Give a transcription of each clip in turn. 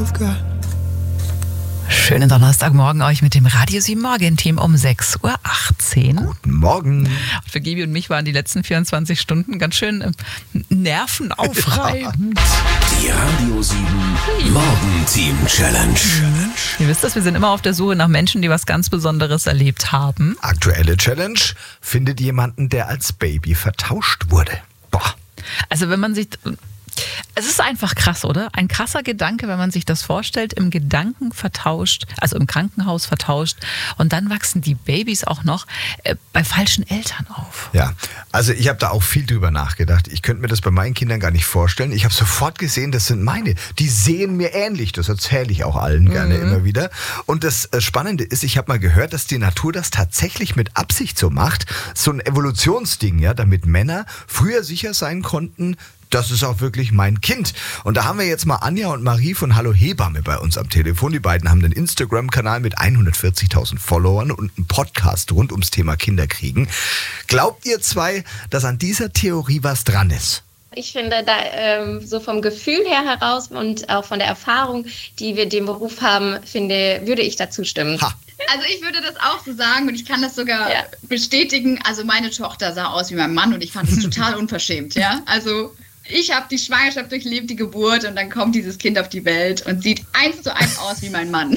I've got. Schönen Donnerstagmorgen euch mit dem Radio 7 Morgen-Team um 6.18 Uhr. Guten Morgen. Für Gibi und mich waren die letzten 24 Stunden ganz schön nervenaufreibend. Die Radio 7 Morgen-Team Challenge. Ihr wisst das, wir sind immer auf der Suche nach Menschen, die was ganz Besonderes erlebt haben. Aktuelle Challenge: findet jemanden, der als Baby vertauscht wurde. Boah. Also wenn man sich... Es ist einfach krass, oder? Ein krasser Gedanke, wenn man sich das vorstellt, im Gedanken vertauscht, also im Krankenhaus vertauscht und dann wachsen die Babys auch noch bei falschen Eltern auf. Ja, also ich habe da auch viel drüber nachgedacht. Ich könnte mir das bei meinen Kindern gar nicht vorstellen. Ich habe sofort gesehen, das sind meine. Die sehen mir ähnlich. Das erzähle ich auch allen gerne immer wieder. Und das Spannende ist, ich habe mal gehört, dass die Natur das tatsächlich mit Absicht so macht. So ein Evolutionsding, ja, damit Männer früher sicher sein konnten, das ist auch wirklich mein Kind. Und da haben wir jetzt mal Anja und Marie von Hallo Hebamme bei uns am Telefon. Die beiden haben einen Instagram-Kanal mit 140.000 Followern und einen Podcast rund ums Thema Kinderkriegen. Glaubt ihr zwei, dass an dieser Theorie was dran ist? Ich finde, da so vom Gefühl her heraus und auch von der Erfahrung, die wir dem Beruf haben, würde ich dazu stimmen. Ha. Also ich würde das auch so sagen und ich kann das sogar bestätigen. Also meine Tochter sah aus wie mein Mann und ich fand es total unverschämt. Ja, also ich habe die Schwangerschaft durchlebt, die Geburt und dann kommt dieses Kind auf die Welt und sieht 1:1 aus wie mein Mann.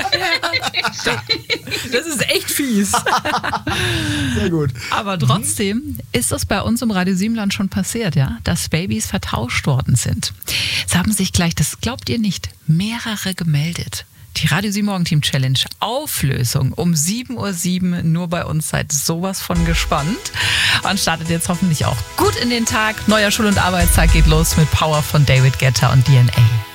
Das ist echt fies. Sehr gut. Aber trotzdem ist es bei uns im Radio 7-Land schon passiert, ja, dass Babys vertauscht worden sind. Es haben sich gleich, das glaubt ihr nicht, mehrere gemeldet. Die Radio 7 Morgen-Team Challenge Auflösung um 7:07 Uhr, nur bei uns, seid sowas von gespannt und startet jetzt hoffentlich auch gut in den Tag. Neuer Schul- und Arbeitstag geht los mit Power von David Guetta und DNA.